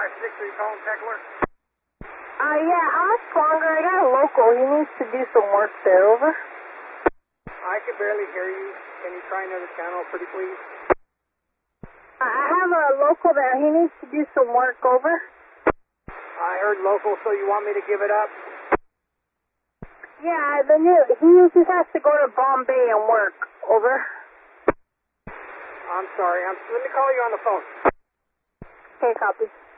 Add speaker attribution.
Speaker 1: 5-6, are you calling tech work?
Speaker 2: Yeah, Alex Longer, I got a local. He needs to do some work there, over.
Speaker 1: I can barely hear you. Can you try another channel, pretty please?
Speaker 2: I have a local there. He needs to do some work, over.
Speaker 1: I heard local, so you want me to give it up?
Speaker 2: Yeah, he just has to go to Bombay and work, over.
Speaker 1: I'm sorry. Let me call you on the phone.
Speaker 2: Okay, copy.